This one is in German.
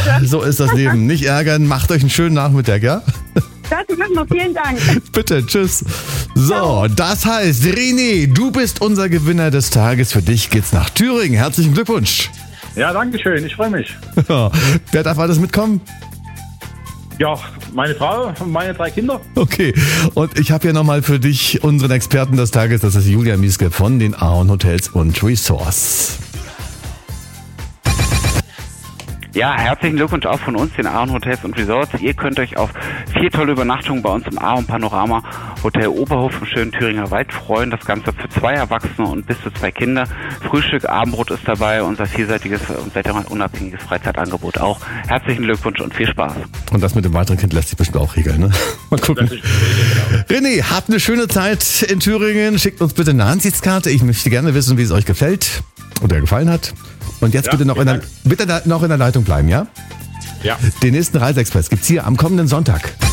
schade. So ist das Leben. Nicht ärgern, macht euch einen schönen Nachmittag, ja? Das machen wir, vielen Dank. Bitte, tschüss. So, das heißt, René, du bist unser Gewinner des Tages. Für dich geht's nach Thüringen. Herzlichen Glückwunsch. Ja, danke schön, ich freue mich. Wer darf alles mitkommen? Ja, meine Frau und meine 3 Kinder. Okay, und ich habe hier nochmal für dich unseren Experten des Tages, das ist Julia Mieske von den Ahorn Hotels und Resorts. Ja, herzlichen Glückwunsch auch von uns, den Ahorn Hotels und Resorts. Ihr könnt euch auf 4 tolle Übernachtungen bei uns im Ahorn Panorama Hotel Oberhof im schönen Thüringer Wald freuen. Das Ganze für 2 Erwachsene und bis zu 2 Kinder. Frühstück, Abendbrot ist dabei, unser vielseitiges und wetterunabhängiges Freizeitangebot auch. Herzlichen Glückwunsch und viel Spaß. Und das mit dem weiteren Kind lässt sich bestimmt auch regeln, ne? Mal gucken. René, habt eine schöne Zeit in Thüringen. Schickt uns bitte eine Ansichtskarte. Ich möchte gerne wissen, wie es euch gefällt oder gefallen hat. Und jetzt bitte noch in der Leitung bleiben, ja? Ja. Den nächsten Reiseexpress gibt's hier am kommenden Sonntag.